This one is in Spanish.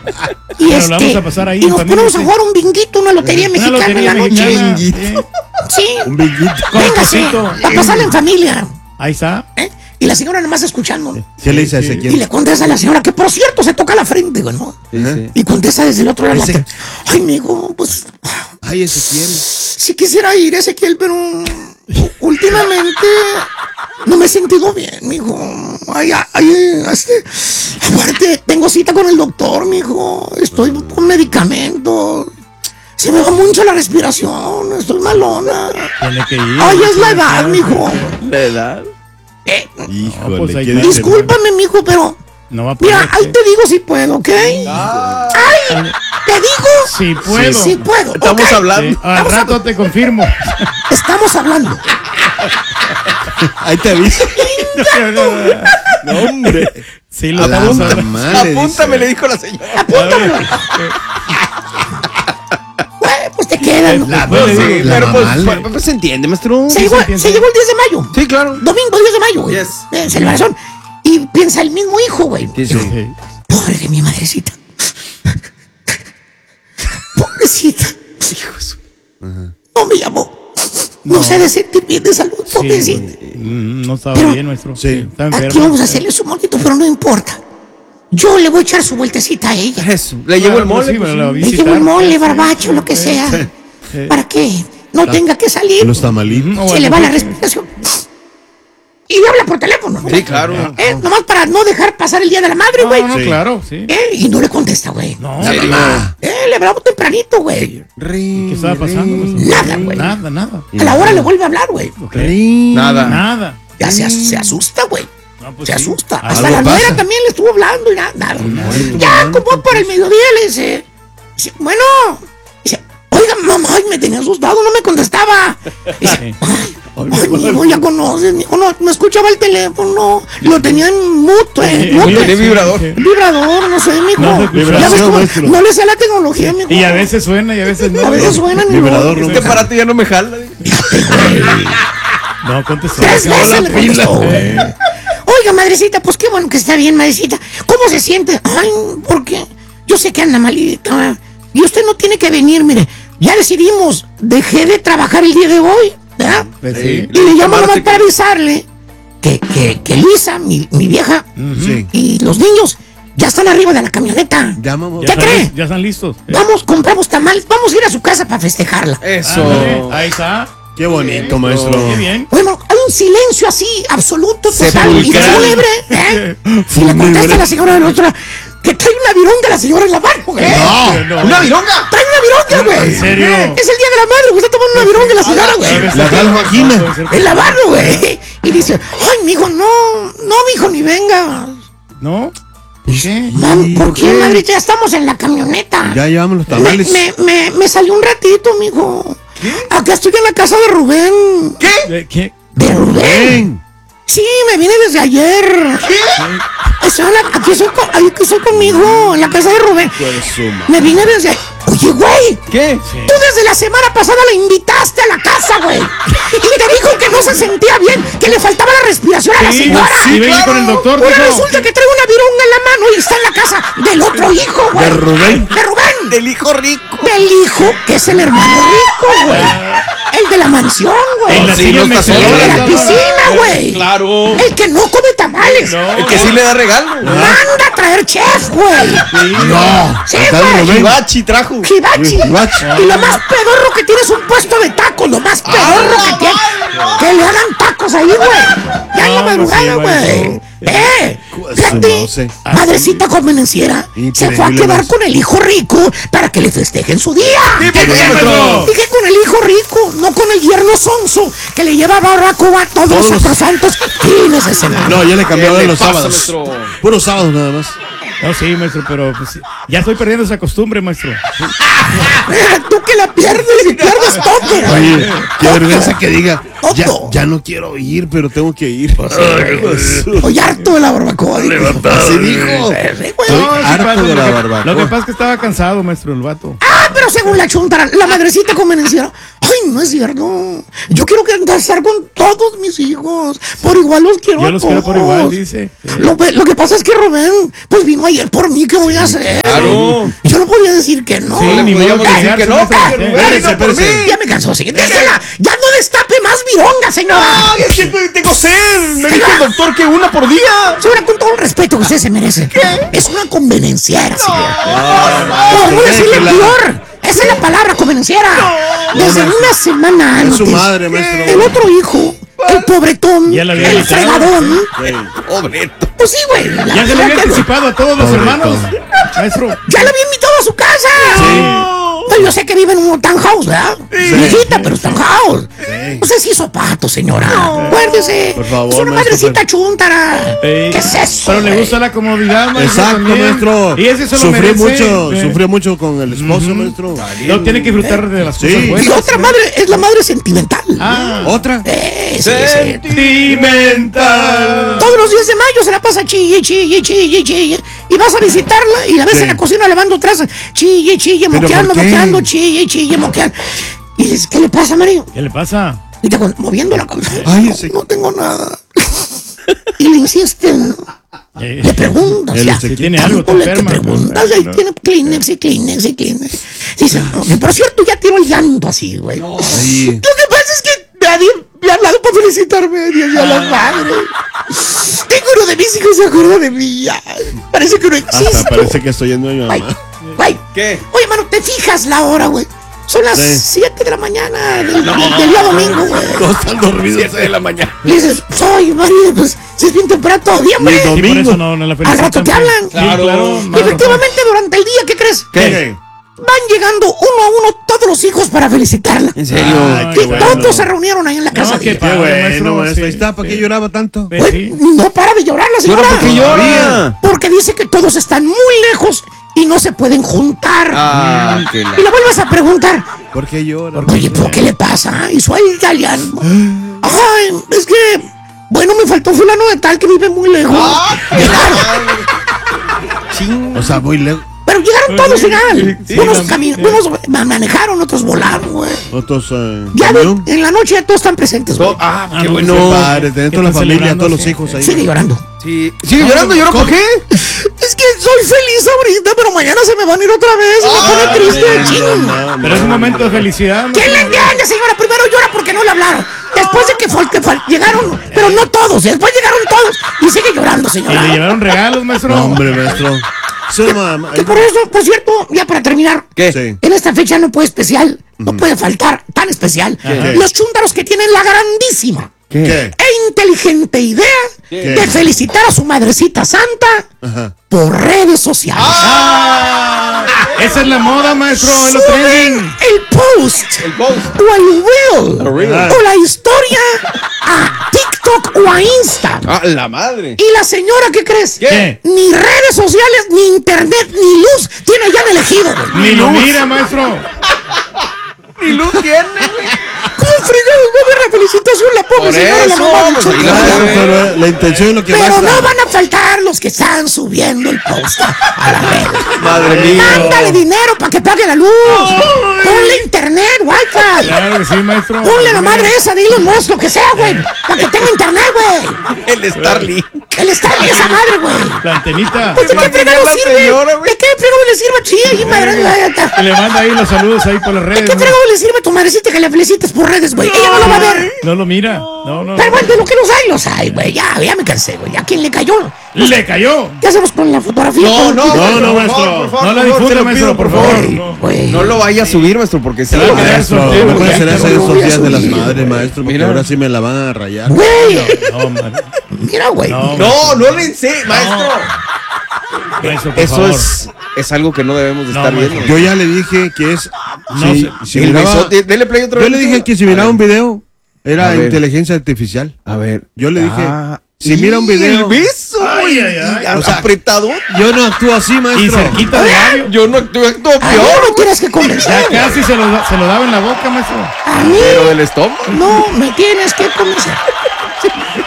Y Pero lo vamos a pasar ahí y en nos familia, ponemos a sí. jugar un binguito, una lotería mexicana en la noche. mexicana, Sí. Un binguito. Véngase, a pasarla en familia. Ahí está. Y la señora nomás escuchando. ¿Qué le dice a Y Ezequiel? le contesta a la señora, que por cierto se toca la frente, güey, ¿no? Sí. Y contesta desde el otro lado. Ese- Ay, mijo, pues Ay, Ezequiel. sí quisiera ir, Ezequiel, pero últimamente no me he sentido bien, mijo. Aparte, tengo cita con el doctor, mijo. Estoy con medicamentos. Se me va mucho la respiración. Estoy malona. Tiene que ir. Ay, es la edad, mijo. ¿La edad? Híjole, pues ahí ¿qué está. dice? Discúlpame, mijo, pero No va a poder. mira, ahí te digo si puedo, ¿ok? Ay, te digo Sí puedo. si puedo. Estamos ¿ok? hablando. Sí, al rato te confirmo. Estamos hablando. Ahí te aviso. No, hombre. Sí, lo A la estamos hablando. mamá le Apúntame, le dice. dijo la señora. Apúntame. Pues te quedan. La, Después le digo, la Pero mamá le- pues se entiende, maestro. Se llegó el 10 de mayo. Sí, claro. Domingo 10 de mayo, güey. Yes. Celebración. Y piensa el mismo hijo, güey. Sí, sí. Sí. Pobre de mi madrecita. Pobrecita. No me llamó. No sé de sentir bien de salud, pobrecita. No estaba Pero- bien, maestro. Sí. Estaba Aquí enfermo. vamos a hacerle su monito, pero no importa. Yo le voy a echar su vueltecita a ella. Eso. Le llevo el mole. Sí, pues, pero la Le visitar. llevo el mole, barbacho, lo que sea. Para que no tenga que salir. Los tamalitos. Se le va la respiración. Y le habla por teléfono. Sí, claro. Nomás para no dejar pasar el día de la madre, güey. No, claro, sí. Y no le contesta, güey. No, La mamá. Le hablaba tempranito, güey. ¿qué estaba pasando, maestro? Nada, güey. Nada. A la hora le vuelve a hablar, güey. Nada. Nada. Ya se asusta, güey. No, pues Se sí. asusta. Algo Hasta la pasa. nuera también le estuvo hablando y nada. Ya, como por el mediodía le dice, bueno, dice, oiga, mamá, ay, me tenía asustado, no me contestaba. Dice, ay, mijo, ya conoces, mijo, no, me escuchaba el teléfono, lo tenía en mute, Tenía vibrador. vibrador, no sé, mijo. No se escucha. Ya ves cómo- Maestro. no le sé la tecnología, mijo. Y a veces suena y a veces no. A veces suena, mijo. Vibrador, no. Este aparato ya no me jala. No, contestó. 3 Se acabó veces la le pila. contestó, güey. Oiga, madrecita, pues qué bueno que está bien, madrecita. ¿Cómo se siente? Ay, ¿por qué? Yo sé que anda malita. Y usted no tiene que venir, mire. Ya decidimos, dejé de trabajar el día de hoy, ¿verdad? Pues sí. Y le llamo nomás para avisarle que Luisa, mi vieja, Sí. y los niños ya están arriba de la camioneta. Ya, mamá. ¿Qué cree? Ya están listos. Vamos, compramos tamales, vamos a ir a su casa para festejarla. Eso. Ándale, ahí está. Qué bonito, maestro. Qué bien. Bueno, hay un silencio así, absoluto, total y Sepulcral. fúnebre, ¿eh? Y le contesta a la señora de la otra que trae una vironga la señora en la mano, güey. No. ¿Una vironga? Trae una vironga, güey. ¿En serio? Es el día de la madre, güey. Está tomando una vironga la señora, güey. La tal Joaquina. En la mano, güey. Y dice, ay, mijo, no, mijo, ni venga. ¿No? ¿Por qué? Mam, ¿por qué, madre? Ya estamos en la camioneta. Ya llevamos los tamales. Me salió un ratito, mijo. Acá estoy en la casa de Rubén. ¿Qué? ¿De Rubén? Ven. Sí, me vine desde ayer. Aquí estoy conmigo, en la casa de Rubén. Me vine desde... Oye, güey, ¿Qué? tú desde la semana pasada la invitaste a la casa, güey. Y te dijo que no se sentía bien, que le faltaba la respiración a la señora. Sí, venía con el doctor. Ahora dijo. resulta que trae una vironga en la mano y está en la casa del otro hijo, güey. De Rubén. De Rubén. Del hijo rico. Del hijo, que es el hermano rico, güey. El de la mansión, güey. En la Sí, silla no está mecedora. solo. El de la piscina, güey. Claro. El que no come tamales. El que sí le da regalo. Manda a traer chef, güey. No. Sí, Tal güey. Rubén. Hibachi trajo. Hibachi. Hibachi. Y lo más pedorro que tiene es un puesto de tacos. Lo más pedorro que tiene. Que le hagan tacos ahí, güey. Ya en la No, madrugada, sí, güey. maestro. Fíjate, no sé. madrecita convenenciera se fue a Increíble, quedar maestro. con el hijo rico para que le festejen su día. ¿Por qué, maestro? Dije con el hijo rico, no con el yerno sonso que le lleva barbacoa todos los sacrosantos fines de semana. No, ya le cambiaron ¿Qué le los pasa, sábados. maestro? Puros sábados nada más. No, sí, maestro, pero pues, ya estoy perdiendo esa costumbre, maestro. Tú que la pierdes y pierdes todo, güey. Oye, qué vergüenza que diga, Todo. ya no quiero ir, pero tengo que ir. Oye, harto de la barbacoa. Así dijo. Sí, güey. Estoy No, sí harto pasa, de la lo que barbacoa. pasa es que estaba cansado, maestro, el vato. Ah, pero según la chuntara, la madrecita convenenciera. Ay, no es cierto. Yo quiero estar con todos mis hijos. Por igual los quiero Yo a los todos. quiero por igual, dice. Lo que pasa es que Rubén, pues vino ayer por mí, ¿qué voy a hacer? Claro. Yo no podía decir que no. Sí, No le ni modo podíamos que decir negarse, que no, maestro. porque Rubén Espérese, vino por espérese. mí. Ya me cansó, sí. Désela. Ya no destape más vironga, señora. Ay, es que tengo sed. Me dijo el doctor que una por día. Señora, con todo el respeto que usted se merece. Es una convenenciera, señora. Por no decirle déjela. peor. Esa es la palabra, convenenciera. Desde una semana Es antes. su madre, maestro. El otro hijo, el pobretón, Ya la había el invitado. fregadón. Pobreto. Pues sí, güey. Ya se le había anticipado a todos los hermanos. Maestro. Ya la había invitado a su casa. Pues yo sé que vive en un townhouse, ¿verdad? Viejita, pero es townhouse. No sé si hizo pato, señora. Acuérdese. Por favor, es una maestro, madrecita chuntara. ¿Qué es eso? Pero le güey? gusta la comodidad, maestro. Exacto, también. maestro. Y ese se lo Sufrió merece. mucho, sufrió mucho con el esposo, maestro. No tiene que disfrutar de las Sí. cosas Y buenas. la otra madre es la madre sentimental. Ah. ¿Otra? Sí. Sentimental. Todos los días de mayo se la pasa chille, chille, chille, chille. Y vas a visitarla y la ves Sí. en la cocina lavando trastes. Chille, chille, ¿Pero moqueando, por qué? moqueando, chille, chille, moqueando. Y dices, ¿qué le pasa, Mario? ¿Qué le pasa? Y te moviendo la cabeza. Ay, no, ese- no tengo nada. Y le insisten. Le preguntas. Él Ya, se Si tiene algo, te tanto le enferma. preguntas. Ahí No. tiene Kleenex y Kleenex y Kleenex. Dice, por cierto, ya tiró el llanto así, güey. Ay. Lo que pasa es que nadie me ha hablado para felicitarme Día de la madre. Tengo uno de mis hijos se acuerda de mí ya. Parece que no existe. Hasta parece que estoy yendo a mi Güey, mamá. güey. ¿Qué? Oye, mano, ¿te fijas la hora, güey? Son las Sí. 7 de la mañana del día domingo, güey. Todos están dormidos. 7 de la mañana. Y dices, soy María, pues si es bien temprano todavía, hombre. Y Sí, por domingo. eso no la Al felicitan. rato te hablan. Sí, Claro. claro. Y efectivamente, durante el día, ¿qué crees? ¿Qué? Van llegando uno a uno todos los hijos para felicitarla. ¿En serio? Ay, Y qué bueno. todos se reunieron ahí en la casa No, de qué ella. Qué padre, bueno, maestro, maestro. Ahí sí, está, ¿para qué sí. lloraba tanto? Pues Güey, sí. no para de llorar la señora. ¿Por qué llora? Porque dice que todos están muy lejos y no se pueden juntar. Ah, que la... Y le vuelves a preguntar, ¿Por qué llora? oye, ¿por qué le pasa? Y suelta llanto. Ay, es que, bueno, me faltó fulano de tal que vive muy lejos. Ching. O sea, muy lejos. Pero llegaron todos al final. Sí, Unos, sí. unos manejaron, otros volaron, güey. Otros. Ya camión. en la noche ya todos están presentes, güey. Ah, Ah, qué no, bueno. Qué padre, tener ¿Qué toda la están familia, celebrando? todos los Sí. hijos ahí. Sigue llorando. Sí. ¿Sigue llorando? ¿Llora por qué? Es que soy feliz ahorita, pero mañana se me van a ir otra vez. Y me pone triste, ching. Pero es un momento de felicidad. ¿Quién le entiende, señora? Primero llora porque no le hablaron. Después de que llegaron, pero no todos. Después llegaron todos. Y sigue llorando, Y le señora. llevaron regalos, maestro. No, hombre, maestro. Sí, mamá. Que por eso, por cierto, ya para terminar. ¿Qué? Sí. En esta fecha no puede especial, no puede faltar tan especial. ¿Qué? Los chúntaros que tienen la grandísima ¿Qué? e inteligente idea de felicitar a su madrecita santa Ajá. por redes sociales. Ah, esa es la moda, maestro. Es lo trending. Suben el post El post. o el reel reel. o la historia a TikTok o a Insta. Ah, la madre. Y la señora, ¿qué crees? ¿Qué? Ni redes sociales, ni internet, ni luz tiene ya de elegido, güey. Ni lo mira, maestro. Ni luz tiene, güey. ¿Cómo fregados va a ver la felicitación la pobre Por señora? La eso, mamá del pues, ahí chúntaro? la Claro, ve. pero la intención es lo que Pero basta. no van a faltar los que están subiendo el post a la red. Madre mía. Mándale dinero para que pague la luz. Ponle internet, wifi. Claro que sí, maestro. Ponle la madre esa de Elon Musk, lo que sea, güey. Para que tenga internet, güey. El Starly. Él está en esa madre, güey. La antenita. Pues, ¿de qué mantener fregado la sirve? señora, güey. ¿De qué fregado le sirve? Sí, ahí, madre. Que le manda ahí los saludos ahí por las ¿De redes. qué ¿no? fregado le sirve a tu madrecita que la felicites por redes, güey? Ella no lo va a ver. No lo mira. No. Pero bueno, de lo que los hay, güey. Ya me cansé, güey. ¿A quién le cayó? Le cayó. ¿Qué hacemos con la fotografía? No, no, No, no, maestro. por favor, No la por favor, difunda, se lo maestro, pido, por favor. Güey, No. güey. No lo vaya a subir, maestro, porque se va a va a quedar quedar Maestro, soltero, no puede ya ser te eso lo estos voy a días de las subir. madres, maestro, porque Mira. ahora sí me la van a rayar. Güey. No, man. Mira, güey. No, No le enseñe, maestro. maestro, por Eso favor. es algo que no debemos de No, estar maestro. viendo. Yo ya le dije que es. No sé. Si El miraba- besote, dele play otra vez. yo le dije que si miraba un video, era A ver. inteligencia artificial. A ver. Yo le dije, Ah, si mira un video. El beso, Ay, güey. ay, ay. Y O sea, apretado. Yo no actúo así, Y maestro. cerquita de labio. Yo no actúo A mí peor. no me tienes que convencer. Ya casi se lo daba en la boca, maestro. A mí Pero del estómago. no me tienes que convencer.